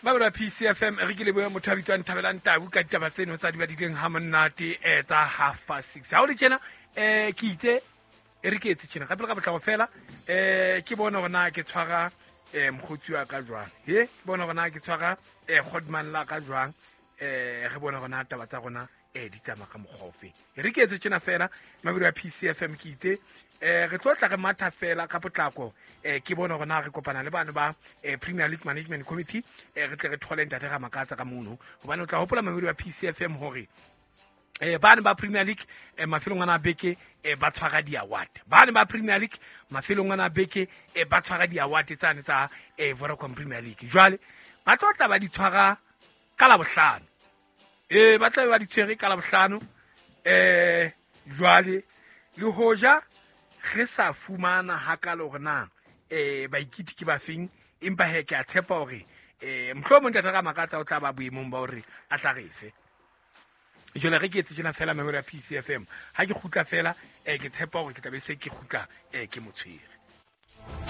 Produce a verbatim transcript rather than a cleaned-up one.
Ba P C F M re ke le boya motho a bitswang Thabelang Tabu ka ditaba tseno tsa di ba di ding ha monate eh tsa half past six. Ha o le tjena eh ke itse e re ke etse tjena gape ka botlago fela eh ke bona gona ke tshwara eh mkhotsi wa ka jwang he ke bona gona ke tshwara eh Godman la ka jwang eh re bona gona taba tsa gona eh di tsama ka mokgofe e re ke etse tjena fela mabelo ya P C F M ke itse eh re tlotla re matha fela ka potlako eh ke bona gona re kopana le bana ba eh Premier League Management Committee eh re tle re thole ntate ga makatsa ka mono hobane o tla hopola mabelo ya P C F M hore eh bana ba Premier League eh mafelong ana beke eh ba tshwara di award bana ba Premier League mafelong ana beke eh ba tshwara di award tsane tsa eh Vodacom Premier League jwale ba tlotla ba di tshwara ka la bohlano eh ba tla ba di tshwere ka la bohlano eh jwale le hoja re sa fumana hakalo rena eh ba ikiti ke ba feng empa he ke a tshepa hore eh mhlomong tata ka makatsa o tla ba boemong ba hore a tla refe jole re ke etse tsena fela memori ya P C F M ha ke khutla fela eh ke tshepa hore ke tla be se ke khutla eh ke motshwere.